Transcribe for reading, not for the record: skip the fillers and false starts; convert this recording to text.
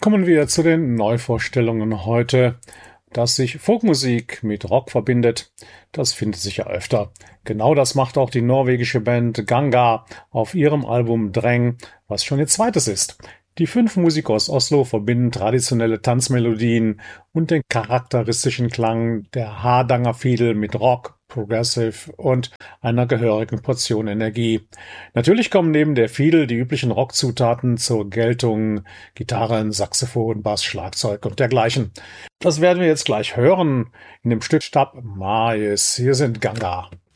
Kommen wir zu den Neuvorstellungen heute. Dass sich Folkmusik mit Rock verbindet, das findet sich ja öfter. Genau das macht auch die norwegische Band Ganga auf ihrem Album Dreng, was schon ihr zweites ist. Die 5 Musiker aus Oslo verbinden traditionelle Tanzmelodien und den charakteristischen Klang der Hardangerfiedel mit Rock, Progressive und einer gehörigen Portion Energie. Natürlich kommen neben der Fiedel die üblichen Rockzutaten zur Geltung: Gitarren, Saxophon, Bass, Schlagzeug und dergleichen. Das werden wir jetzt gleich hören in dem Stück Stab Maes. Hier sind Ganga.